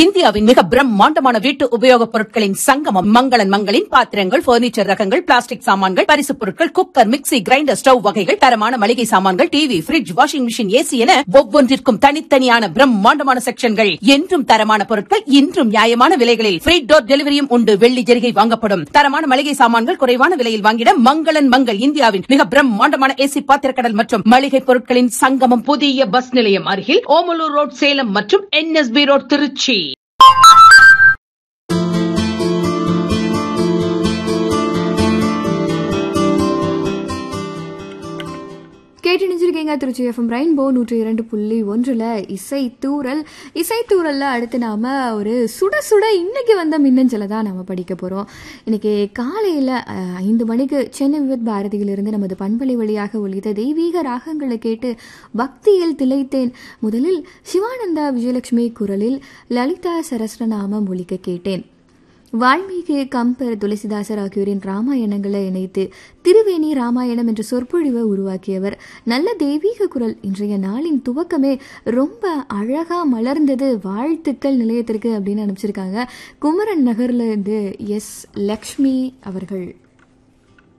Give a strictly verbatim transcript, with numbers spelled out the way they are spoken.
இந்தியாவின் மிக பிரம்மாண்டமான வீட்டு உபயோகப் பொருட்களின் சங்கமம் மங்களன் மங்களின் பாத்திரங்கள், பர்னிச்சர் ரகங்கள், பிளாஸ்டிக் சாமான்கள், பரிசுப் பொருட்கள், குக்கர், மிக்ஸி, கிரைண்டர், ஸ்டவ் வகைகள், தரமான மளிகை சாமான்கள், TV, fridge, washing machine, AC என ஒவ்வொன்றிற்கும் தனித்தனியான பிரம்மாண்டமான செக்ஷன்கள். என்றும் தரமான பொருட்கள், இன்றும் நியாயமான விலைகளில் ஃப்ரீ டோர் டெலிவரியும் உண்டு. வெள்ளி ஜெரிகை வாங்கப்படும். தரமான மளிகை சாமான்கள் குறைவான விலையில் வாங்கிட மங்களன் மங்கள். இந்தியாவின் மிக பிரம்மாண்டமான ஏசி பாத்திரக்கடல் மற்றும் மளிகை பொருட்களின் சங்கமம். புதிய பஸ் நிலையம் அருகில் ஓமலூர் ரோட் சேலம் மற்றும் என்எஸ்பி ரோட் திருச்சி. கேட்டு நினைச்சிருக்கீங்க திருச்சி எஃப்எம் ரெயின்போ நூற்றி இரண்டு புள்ளி ஒன்றுல இசை தூரல். இசை தூரல்ல அடுத்து நாம ஒரு சுட சுட இன்னைக்கு வந்த மின்னஞ்சலை தான் நம்ம படிக்க போறோம். இன்னைக்கு காலையில ஐந்து மணிக்கு சென்னை வித் பாரதியிலிருந்து நமது பண்பலை வழியாக ஒலித்த தெய்வீக ராகங்களை கேட்டு பக்தியில் திளைத்தேன். முதலில் சிவானந்தா விஜயலட்சுமி குரலில் லலிதா சரஸ்ரநாமம் ஒலிக்க கேட்டேன். வால்மீகி, கம்பர், துளசிதாசர் ஆகியோரின் ராமாயணங்களை இணைத்து திருவேணி ராமாயணம் என்ற சொற்பொழிவை உருவாக்கியவர். நல்ல தெய்வீக குரல். இன்றைய நாளின் துவக்கமே ரொம்ப அழகா மலர்ந்தது. வாழ்த்துக்கள் நிலையத்திற்கு அப்படின்னு அனுப்பிச்சிருக்காங்க. குமரன் நகர்ல இருந்து எஸ் லக்ஷ்மி அவர்கள்.